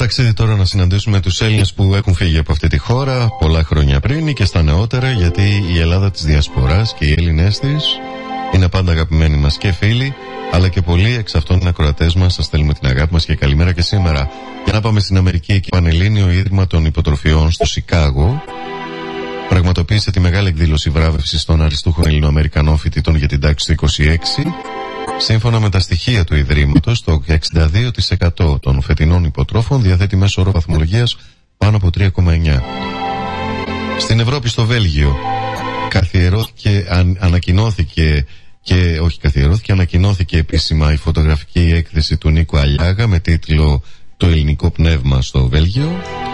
Ταξίδι τώρα να συναντήσουμε τους Έλληνες που έχουν φύγει από αυτή τη χώρα πολλά χρόνια πριν και στα νεότερα, γιατί η Ελλάδα της Διασποράς και οι Έλληνες της είναι πάντα αγαπημένοι μας και φίλοι, αλλά και πολλοί εξ αυτών είναι ακροατές μας. Σας στέλνουμε την αγάπη μας και καλημέρα και σήμερα. Για να πάμε στην Αμερική, εκεί Πανελλήνιο Ίδρυμα των Υποτροφιών στο Σικάγο πραγματοποίησε τη μεγάλη εκδήλωση βράβευσης των αριστούχων Ελληνοαμερικανών φοιτητών για την τάξη του 26. Σύμφωνα με τα στοιχεία του Ιδρύματος, το 62% των φετινών υποτρόφων διαθέτει μέσο όρο βαθμολογίας πάνω από 3,9. Στην Ευρώπη, στο Βέλγιο, ανακοινώθηκε επίσημα η φωτογραφική έκθεση του Νίκου Αλιάγα με τίτλο «Το ελληνικό πνεύμα στο Βέλγιο»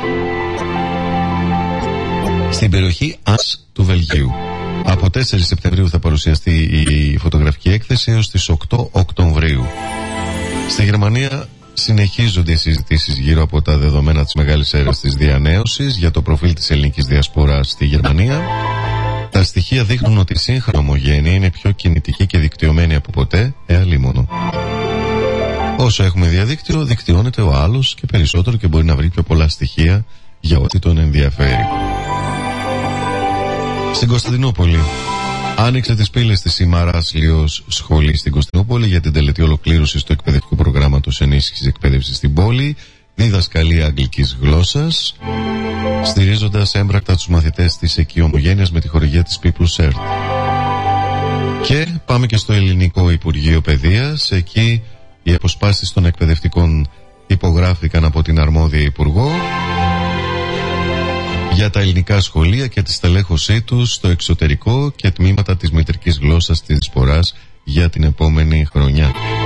στην περιοχή Ας του Βελγίου. Από 4 Σεπτεμβρίου θα παρουσιαστεί η φωτογραφική έκθεση έως τις 8 Οκτωβρίου. Στη Γερμανία συνεχίζονται οι συζητήσεις γύρω από τα δεδομένα της μεγάλης έρευνας της διανέωσης για το προφίλ της ελληνικής διασποράς στη Γερμανία. Τα στοιχεία δείχνουν ότι η σύγχρονη ομογένεια είναι πιο κινητική και δικτυωμένη από ποτέ, αλίμονο. Όσο έχουμε διαδίκτυο, δικτυώνεται ο άλλος και περισσότερο και μπορεί να βρει πιο πολλά στοιχεία για ό,τι τον ενδιαφέρει. Στην Κωνσταντινούπολη άνοιξε τις πύλες της η Μαράσλιος Σχολή στην Κωνσταντινούπολη για την τελετή ολοκλήρωσης του εκπαιδευτικού προγράμματος ενίσχυσης εκπαίδευσης στην πόλη, διδασκαλία αγγλικής γλώσσας, στηρίζοντας έμπρακτα τους μαθητές της εκεί ομογένειας με τη χορηγία της People's Earth. Και πάμε και στο Ελληνικό Υπουργείο Παιδείας. Εκεί οι αποσπάσεις των εκπαιδευτικών υπογράφηκαν από την αρμόδια Υπουργό για τα ελληνικά σχολεία και τη στελέχωσή τους στο εξωτερικό και τμήματα της μητρικής γλώσσας της Διασποράς για την επόμενη χρονιά.